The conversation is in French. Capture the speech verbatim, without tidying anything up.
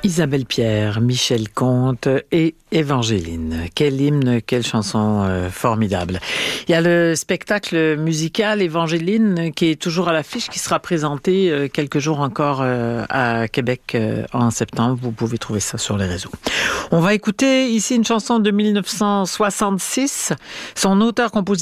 Isabelle Pierre, Michel Comte et Évangeline. Quel hymne, quelle chanson euh, formidable. Il y a le spectacle musical Évangeline qui est toujours à l'affiche, qui sera présenté euh, quelques jours encore euh, à Québec euh, en septembre. Vous pouvez trouver ça sur les réseaux. On va écouter ici une chanson de mille neuf cent soixante-six. Son auteur-compositeur